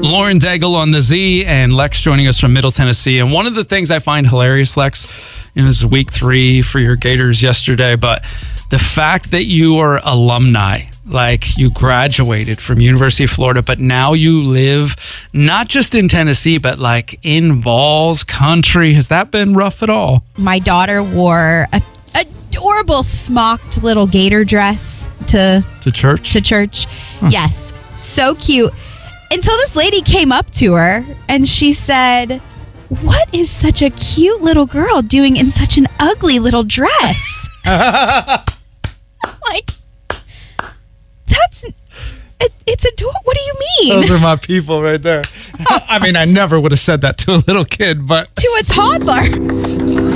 Lauren Daigle on the Z and Lex joining us from Middle Tennessee. And one of the things I find hilarious, Lex, this is week 3 for your Gators yesterday, but the fact that you are alumni, like you graduated from University of Florida, but now you live not just in Tennessee, but like in Vols country. Has that been rough at all? My daughter wore a adorable smocked little gator dress to church. Huh. Yes, so cute. Until this lady came up to her and she said, "What is such a cute little girl doing in such an ugly little dress?" Like, it's adorable. What do you mean? Those are my people right there. I mean, I never would have said that to a little kid, but to a toddler.